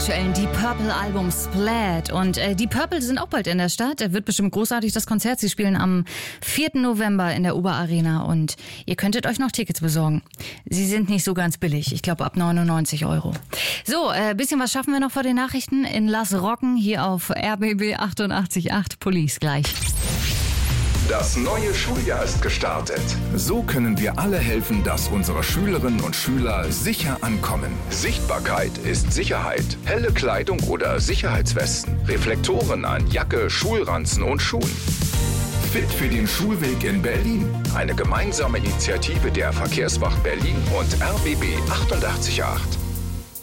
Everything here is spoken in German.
aktuellen Deep Purple Album Splat. Und die Purple sind auch bald in der Stadt. Wird bestimmt großartig, das Konzert. Sie spielen am 4. November in der Oberarena und ihr könntet euch noch Tickets besorgen. Sie sind nicht so ganz billig. Ich glaube ab 99 €. So, bisschen was schaffen wir noch vor den Nachrichten in Lass Rocken hier auf RBB 88.8. Police gleich. Das neue Schuljahr ist gestartet. So können wir alle helfen, dass unsere Schülerinnen und Schüler sicher ankommen. Sichtbarkeit ist Sicherheit. Helle Kleidung oder Sicherheitswesten. Reflektoren an Jacke, Schulranzen und Schuhen. Fit für den Schulweg in Berlin. Eine gemeinsame Initiative der Verkehrswacht Berlin und RBB 88.8.